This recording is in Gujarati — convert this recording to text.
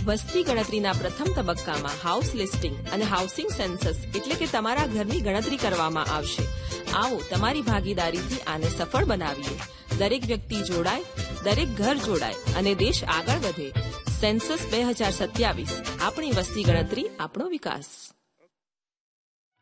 વસ્તી ગણતરીના પ્રથમ તબક્કામાં હાઉસ લિસ્ટિંગ અને હાઉસિંગ સેન્સસ એટલે કે તમારા ઘરની ગણતરી કરવામાં આવશે. આવો તમારી ભાગીદારીથી આને સફળ બનાવીએ. દરેક વ્યક્તિ જોડાય, દરેક ઘર જોડાય અને દેશ આગળ વધે. સેન્સસ 2027, આપણી વસ્તી ગણતરી, આપણો વિકાસ.